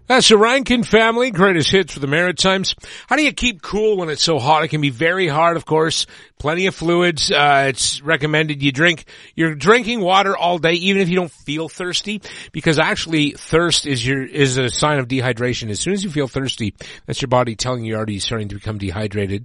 That's the Rankin family, greatest hits for the Maritimes. How do you keep cool when it's so hot? It can be very hard, of course. Plenty of fluids. It's recommended you're drinking water all day, even if you don't feel thirsty, because actually thirst is a sign of dehydration. As soon as you feel thirsty, that's your body telling you you're already starting to become dehydrated.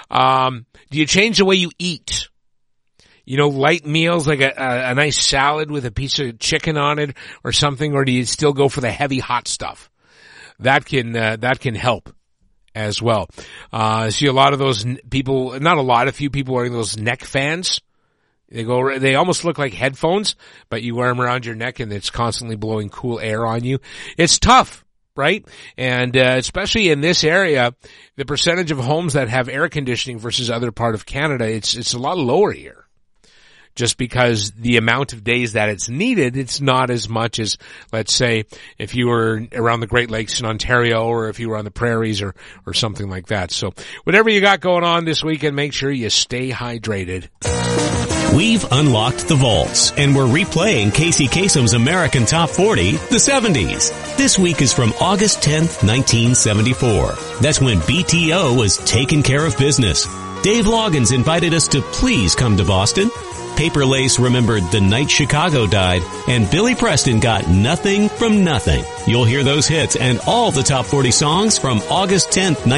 Do you change the way you eat? You know, light meals like a nice salad with a piece of chicken on it or something, or do you still go for the heavy hot stuff? That can help as well. I see a lot of those people, a few people wearing those neck fans. They almost look like headphones, but you wear them around your neck and it's constantly blowing cool air on you. It's tough, right? And, especially in this area, the percentage of homes that have air conditioning versus other part of Canada, it's a lot lower here. Just because the amount of days that it's needed, it's not as much as, let's say, if you were around the Great Lakes in Ontario or if you were on the prairies or something like that. So whatever you got going on this weekend, make sure you stay hydrated. We've unlocked the vaults and we're replaying Casey Kasem's American Top 40, the 70s. This week is from August 10th, 1974. That's when BTO was taking care of business. Dave Loggins invited us to please come to Boston. Paper Lace remembered the night Chicago died, and Billy Preston got Nothing from Nothing. You'll hear those hits and all the top 40 songs from August 10th,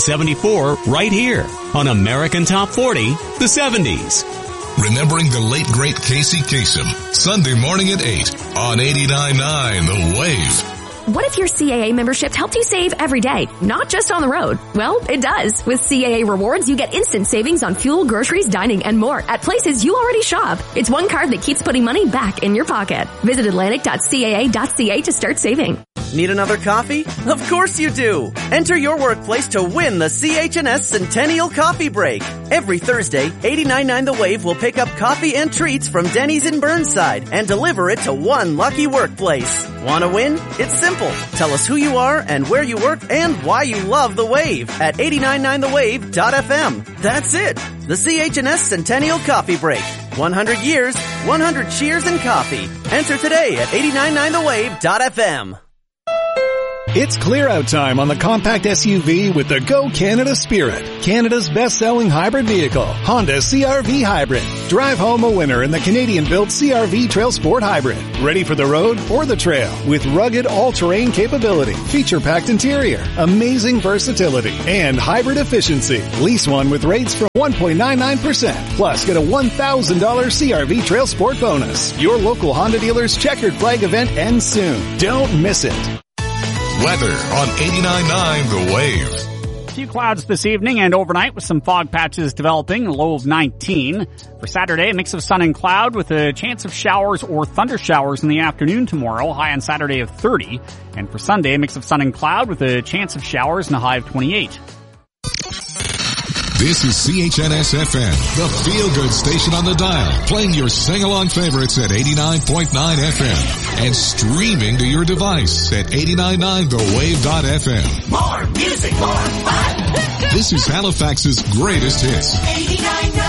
1974 right here on American Top 40, the 70s. Remembering the late great Casey Kasem, Sunday morning at 8 on 89.9 The Wave. What if your CAA membership helped you save every day, not just on the road? Well, it does. With CAA Rewards, you get instant savings on fuel, groceries, dining, and more at places you already shop. It's one card that keeps putting money back in your pocket. Visit Atlantic.caa.ca to start saving. Need another coffee? Of course you do! Enter your workplace to win the CH&S Centennial Coffee Break. Every Thursday, 89.9 The Wave will pick up coffee and treats from Denny's in Burnside and deliver it to one lucky workplace. Want to win? It's simple. Tell us who you are and where you work and why you love The Wave at 899thewave.fm. That's it. The CH&S Centennial Coffee Break. 100 years, 100 cheers and coffee. Enter today at 899thewave.fm. It's clear-out time on the compact SUV with the Go Canada Spirit, Canada's best-selling hybrid vehicle, Honda CR-V Hybrid. Drive home a winner in the Canadian-built CR-V Trail Sport Hybrid. Ready for the road or the trail with rugged all-terrain capability, feature-packed interior, amazing versatility, and hybrid efficiency. Lease one with rates from 1.99%. Plus, get a $1,000 CR-V Trail Sport bonus. Your local Honda dealer's checkered flag event ends soon. Don't miss it. Weather on 89.9 The Wave. A few clouds this evening and overnight with some fog patches developing, a low of 19. For Saturday, a mix of sun and cloud with a chance of showers or thunder showers in the afternoon tomorrow, high on Saturday of 30. And for Sunday, a mix of sun and cloud with a chance of showers and a high of 28. This is CHNS-FM, the feel-good station on the dial, playing your sing-along favorites at 89.9 FM and streaming to your device at 899thewave.fm. More music, more fun. This is Halifax's greatest hits. 89.9